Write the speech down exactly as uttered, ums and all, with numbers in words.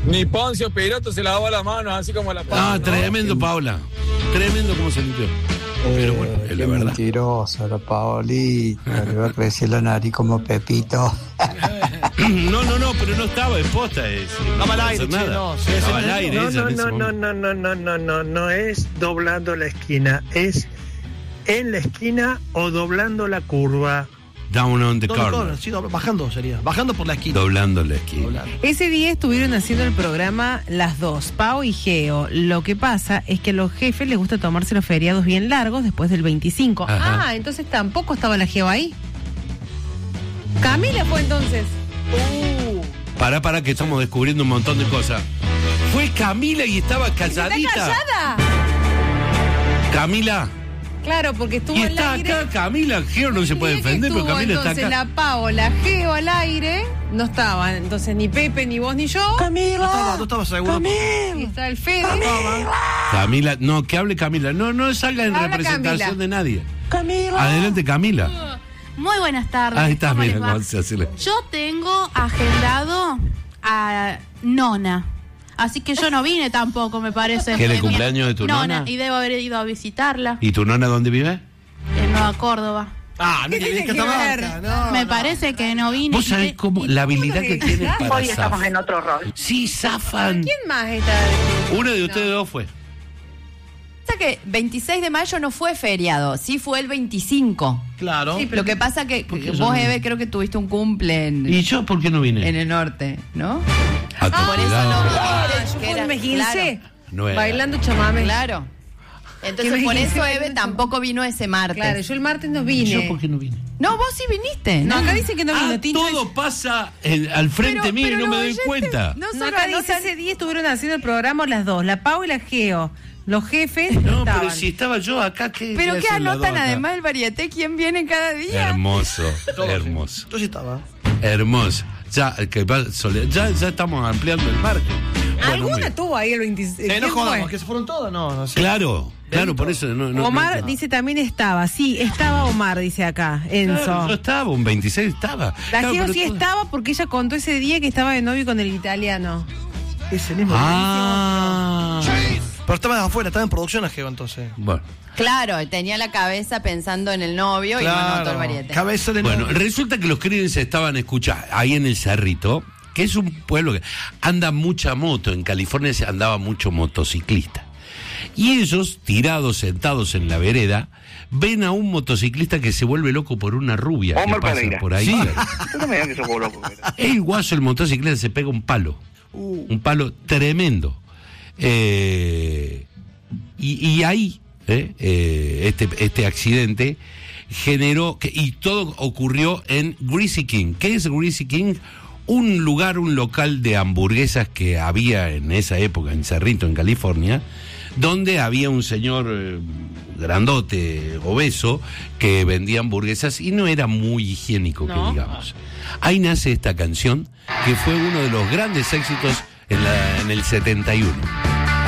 Ni Poncio Pilato se lavó las manos así como la Paula. Ah, tremendo, Paula. Tremendo como se limpió. Pero Eh, bueno, es la qué verdad. mentirosa la Paulita, le va a crecer la nariz como Pepito. No, no, no, pero no estaba en posta. Es, no Estaba al puede aire, hacer che, nada. no, sí, Estaba sí, al aire No, ella no, en ese no, no, momento. no, no, no, no, no es doblando la esquina, es en la esquina o doblando la curva. Down on the Doble corner. corner, sí, doble- bajando sería. Bajando por la esquina. Doblando la esquina. Doblando. Ese día estuvieron haciendo el programa las dos, Pau y Geo. Lo que pasa es que a los jefes les gusta tomarse los feriados bien largos después del veinticinco. Ajá. Ah, entonces tampoco estaba la Geo ahí. Camila fue entonces. Uh, Pará, pará, que estamos descubriendo un montón de cosas. Fue Camila y estaba ¿Está calladita. callada? Camila. Claro, porque estuvo Y al está aire. acá Camila. Geo no se puede El día que defender, pero estuvo, Camila está entonces, acá. la Pau, la Geo al aire, no estaban. Entonces ni Pepe, ni vos, ni yo. No estaba, no estaba seguro. Y está el Fede. Camila, no, que hable Camila. No, no salga en Habla representación Camila. de nadie. Camila. Adelante, Camila. Muy buenas tardes. Ahí está, ¿Cómo mira les va? cómo se hace la- Yo tengo agendado a Nona. Así que yo no vine tampoco, me parece. ¿Que era el cumpleaños de tu nona? nona? Y debo haber ido a visitarla ¿Y tu nona dónde vive? en Nueva Córdoba. Ah, no ¿Qué te tiene digas que Catamarca, no, me no. parece que no vine. Vos sabés Y- cómo y- la habilidad que tienen para Hoy estamos zafar. en otro rol. Sí, zafan. ¿Quién más está? Uno de ustedes dos fue. Pasa que veintiséis de mayo no fue feriado, sí fue el veinticinco. Claro. Sí, pero- Lo que pasa que Porque vos, yo no- Eve, creo que tuviste un cumple en, ¿Y yo por qué no vine? en el norte, ¿no? A tu por eso edad. no viniste. Ah, yo que fui era- un mejilce. No era. Bailando chamame. Claro. Entonces, ¿Qué por me eso dijiste? Eve tampoco vino ese martes. Claro, yo el martes no ¿Y vine. yo por qué no vine? No, vos sí viniste. No, acá dice que no vino. Ah, Tino todo pasa en- al frente Pero- mío y pero no me los doy oyentes cuenta. No No, solo acá dice anotan- ese día estuvieron haciendo el programa las dos, la Pau y la Geo. Los jefes No, estaban. pero si estaba yo acá, ¿qué? Pero qué que hacen las anotan dos acá? además el varieté, ¿quién viene cada día? Hermoso, Todo, hermoso, Yo sí estaba. hermoso. Ya, que va- sole- ya, ya estamos ampliando el marco. Bueno, muy ¿Alguna bien. tuvo ahí el veintiséis? Eh, no ¿Quién jodamos, fue? que se fueron todos, no, no sé. Claro, claro, por eso no. no Omar no- dice también estaba. Sí, estaba Omar, dice acá, Enzo. Claro, yo estaba, un veintiséis estaba. La Claro, Geo pero sí todo- estaba porque ella contó ese día que estaba de novio con el italiano. Ese mismo. Ah. Pero estaba de afuera, estaba en producción Geo entonces. Bueno, Claro, tenía la cabeza pensando en el novio y no anotó el variete. Cabeza de bueno, novio. resulta que los Creedence estaban escuchando ahí en el Cerrito, que es un pueblo que anda mucha moto. En California se andaba mucho motociclista. Y ellos, tirados, sentados en la vereda, ven a un motociclista que se vuelve loco por una rubia que Omar pasa Pereira. por ahí. Sí. Tú no me digas que sos vos loco. El guaso, el motociclista, se pega un palo. Un palo tremendo. Eh, y, y ahí, eh, eh, este, este accidente generó, que, y todo ocurrió en Greasy King. ¿Qué es Greasy King? Un lugar, un local de hamburguesas que había en esa época en Cerrito, en California, donde había un señor eh, grandote, obeso, que vendía hamburguesas y no era muy higiénico, No. que digamos. Ahí nace esta canción, que fue uno de los grandes éxitos en, la, en el setenta y uno.